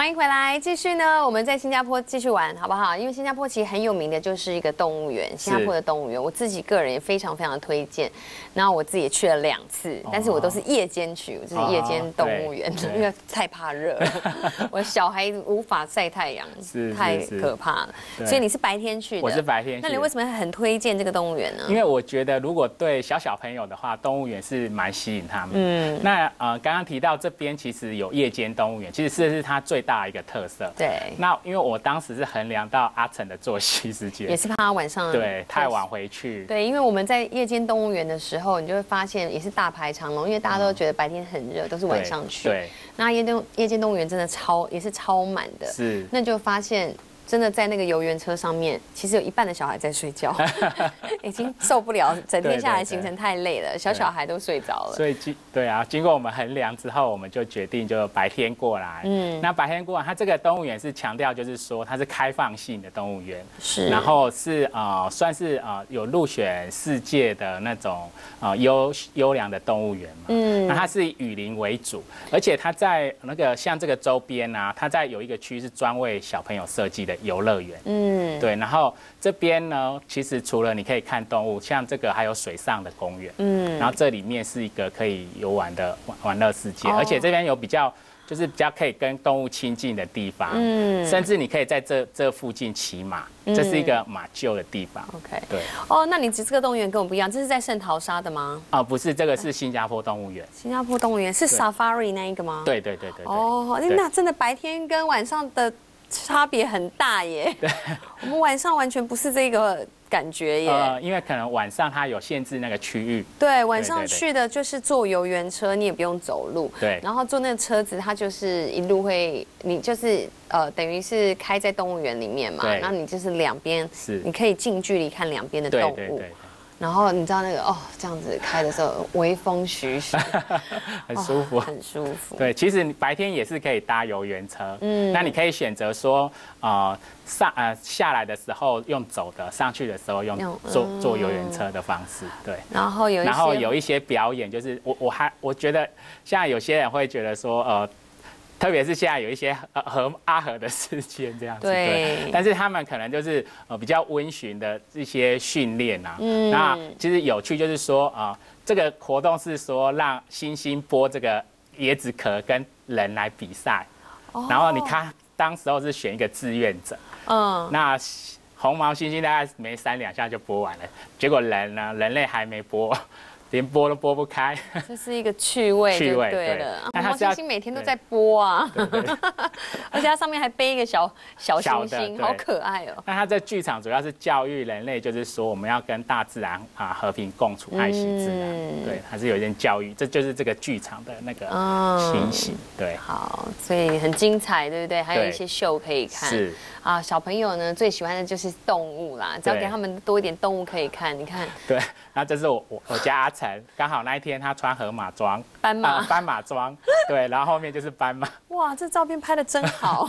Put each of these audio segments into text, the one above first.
欢迎回来，继续呢，我们在新加坡继续玩，好不好？因为新加坡其实很有名的就是一个动物园，新加坡的动物园，我自己个人也非常非常推荐。然后我自己也去了2次，但是我都是夜间去，我就是夜间动物园，因为太怕热了，我小孩无法晒太阳，太可怕了。所以你是白天去的？ 我是白天去。 那你为什么很推荐这个动物园呢？ 因为我觉得如果对小朋友的话，动物园是蛮吸引他们。那刚刚提到这边其实有夜间动物园，其实这是它最大的一个特色。对。那因为我当时是衡量到阿成的作息时间， 也是怕他晚上太晚回去。对， 因为我们在夜间动物园的时候，你就会发现也是大排长龙，因为大家都觉得白天很热，都是晚上去。对。那夜间动物园真的也是超满的。是。那就发现。真的在那个游园车上面，其实有一半的小孩在睡觉，已经受不了，整天下来行程太累了，小孩都睡着了。 所以经过我们衡量之后，我们就决定就白天过来。那白天过来，它这个动物园是强调就是说它是开放性的动物园，是，然后是算是有入选世界的那种优良的动物园嘛。那它是以雨林为主，而且它在那个像这个周边啊，它在有一个区是专为小朋友设计的游乐园，对，然后这边呢，其实除了你可以看动物，像这个还有水上的公园，然后这里面是一个可以游玩的玩乐世界，而且这边有比较可以跟动物亲近的地方，甚至你可以在这附近骑马，这是一个马厩的地方。OK， 对， 那你这个动物园跟我不一样，这是在圣淘沙的吗？ 不是，这个是新加坡动物园。 新加坡动物园是 Safari 那一个吗？ 对。 那真的白天跟晚上的差别很大耶，我们晚上完全不是这个感觉耶。 因为可能晚上它有限制那个区域。 对，晚上去的就是坐游园车，你也不用走路。对。然后坐那个车子，它就是一路你就是等于是开在动物园里面嘛，然后你就是两边，你可以近距离看两边的动物。对。然后你知道那个这样子开的时候，微风徐徐， 很舒服， 很舒服。对， 其实白天也是可以搭游园车，那你可以选择说下来的时候用走的，上去的时候用坐游园车的方式，对。然后有一些表演，就是我觉得像有些人会觉得说特别是现在有一些阿和的事件这样子，对，但是他们可能就是比较温驯的一些训练啊，那其实有趣就是说这个活动是说让猩猩剥这个椰子壳跟人来比赛，然后你看当时候是选一个志愿者，那红毛猩猩大概没3、2下就剥完了，结果人类还没剥。连剥都剥不开， 这是一个趣味，对了。红毛猩猩每天都在剥啊，而且它上面还背一个小猩猩，好可爱哦。 那它在剧场主要是教育人类，就是说我们要跟大自然和平共处，爱惜自然。对，还是有一点教育，这就是这个剧场的那个情形。对， 好，所以很精彩，对不对？还有一些秀可以看。是啊，小朋友呢最喜欢的就是动物啦，只要给他们多一点动物可以看，你看。 对，那这是我家阿成。刚好那一天他穿河马装，斑马装，对，然后后面就是斑马。 哇，这照片拍得真好。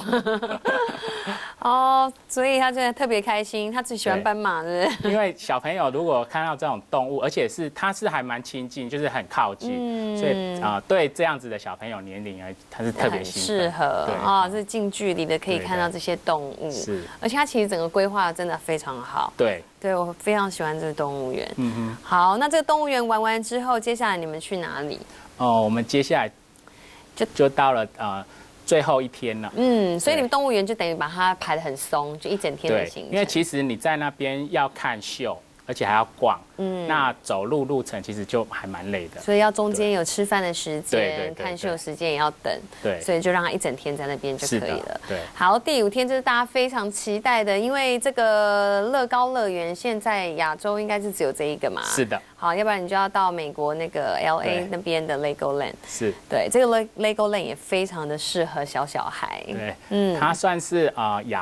所以他真的特别开心，他只喜欢斑马，对不对？ 因为小朋友如果看到这种动物，而且它是还蛮亲近，就是很靠近，所以对这样子的小朋友年龄他是特别适合是近距离的可以看到这些动物，是，而且它其实整个规划真的非常好。对，我非常喜欢这个动物园。好，那这个动物园玩完之后，接下来你们去哪里？ 我们接下来就到了最后一天了。 所以你们动物园就等于把它排得很松，就一整天的行程。 因为其实你在那边要看秀，而且还要逛，那走路程其实就还蛮累的， 所以要中间有吃饭的时间，看秀时间也要等，所以就让他一整天在那边就可以了。对，好，第5天就是大家非常期待的，因为这个乐高乐园现在亚洲应该是只有这一个嘛。是的。好，要不然你就要到美国那个 LA 那边的 Legoland。是。对，这个 Legoland 也非常的适合小孩。 对，它算是亚